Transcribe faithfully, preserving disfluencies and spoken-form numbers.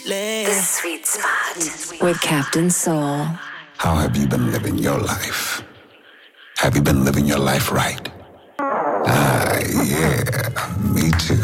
The Sweet Spot with Captain Soul. How have you been living your life? Have you been living your life right? Ah, yeah, me too.